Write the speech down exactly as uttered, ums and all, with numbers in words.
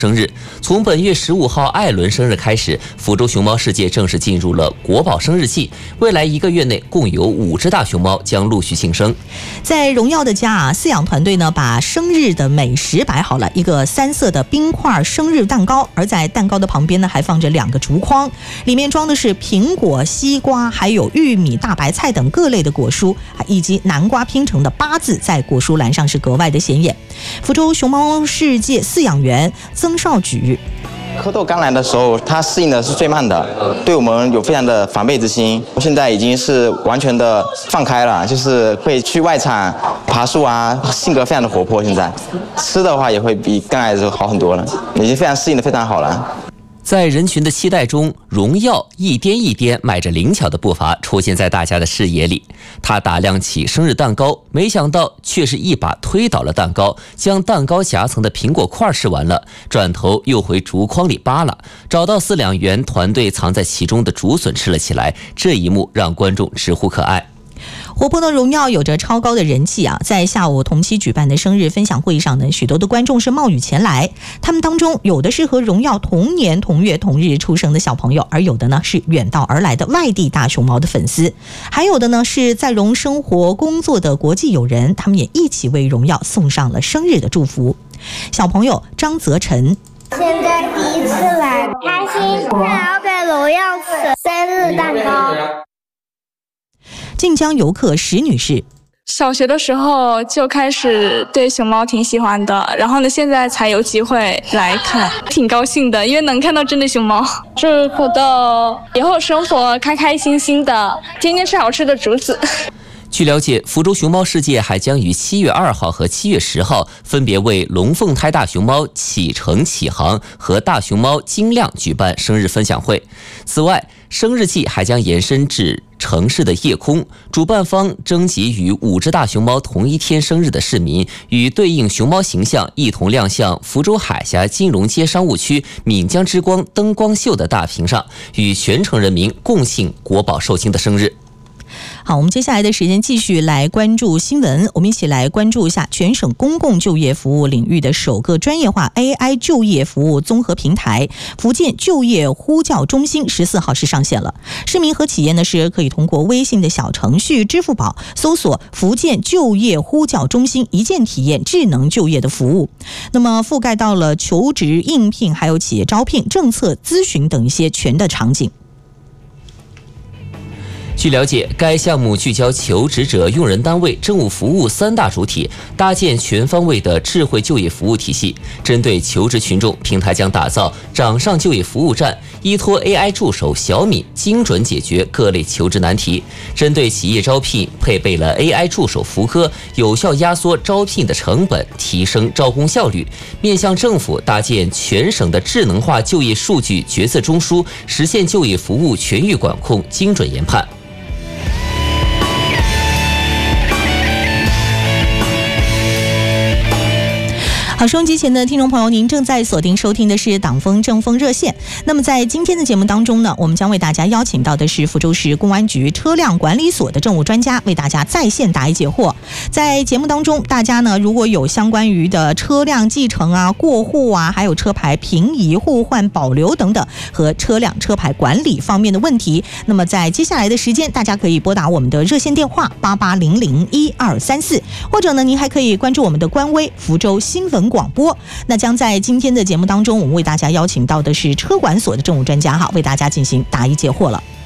生日。从本月十五号艾伦生日开始，福州熊猫世界正式进入了国宝生日季。未来一个月内，共有五只大熊猫将陆续庆生。 在荣耀的家啊，饲养团队呢把生日的美食摆好了，一个三色的冰块生日蛋糕，而在蛋糕的旁边呢还放着两个竹筐，里面装的是苹果、西瓜，还有玉米、大白菜等各类的果蔬，以及南瓜拼成的八字在果蔬栏上是格外的显眼。福州熊猫世界饲养员曾少举。 蝌蚪刚来的时候，它适应的是最慢的，对我们有非常的防备之心。现在已经是完全的放开了，就是会去外场爬树啊，性格非常的活泼。现在吃的话也会比刚来的时候好很多了，已经非常适应的非常好了。 在人群的期待中，荣耀一颠一颠迈着灵巧的步伐出现在大家的视野里。他打量起生日蛋糕，没想到却是一把推倒了蛋糕，将蛋糕夹层的苹果块吃完了，转头又回竹筐里扒拉，找到饲养员团队藏在其中的竹笋吃了起来。这一幕让观众直呼可爱。 活泼的荣耀有着超高的人气啊！在下午同期举办的生日分享会上呢，许多的观众是冒雨前来，他们当中有的是和荣耀同年同月同日出生的小朋友，而有的呢是远道而来的外地大熊猫的粉丝，还有的呢是在荣生活工作的国际友人，他们也一起为荣耀送上了生日的祝福。小朋友张泽晨， 现在第一次来，开心，还要给荣耀吃生日蛋糕。 晋江游客石女士， 小学的时候就开始对熊猫挺喜欢的，然后呢，现在才有机会来看，挺高兴的，因为能看到真的熊猫。祝蝌蚪以后生活开开心心的，天天吃好吃的竹子。 据了解，福州熊猫世界还将于七月二号和七月十号分别为龙凤胎大熊猫启程启航和大熊猫晶亮举办生日分享会。此外，生日季还将延伸至城市的夜空，主办方征集与五只大熊猫同一天生日的市民，与对应熊猫形象一同亮相福州海峡金融街商务区闽江之光灯光秀的大屏上，与全城人民共庆国宝寿星的生日。 好，我们接下来的时间继续来关注新闻，我们一起来关注一下全省公共就业服务领域的首个专业化 A I 就业服务综合平台福建就业呼叫中心十四号是上线了。市民和企业呢是可以通过微信的小程序、支付宝搜索福建就业呼叫中心，一键体验智能就业的服务。那么覆盖到了求职、应聘，还有企业招聘、政策咨询等一些全的场景。 据了解，该项目聚焦求职者、用人单位、政务服务三大主体，搭建全方位的智慧就业服务体系。针对求职群众，平台将打造掌上就业服务站，依托 A I 助手小米，精准解决各类求职难题。针对企业招聘，配备了 A I 助手福哥，有效压缩招聘的成本，提升招工效率。面向政府，搭建全省的智能化就业数据决策中枢，实现就业服务全域管控、精准研判。 好，收音机前的听众朋友，您正在锁定收听的是党风政风热线。那么在今天的节目当中呢，我们将为大家邀请到的是福州市公安局车辆管理所的政务专家，为大家在线答疑解惑。在节目当中，大家呢如果有相关于的车辆继承啊、过户啊，还有车牌平移、互换、保留等等和车辆车牌管理方面的问题，那么在接下来的时间，大家可以拨打我们的热线电话八八零零一二三四，或者呢，您还可以关注我们的官微福州新闻广播。那将在今天的节目当中，我们为大家邀请到的是车管所的政务专家哈，为大家进行答疑解惑了。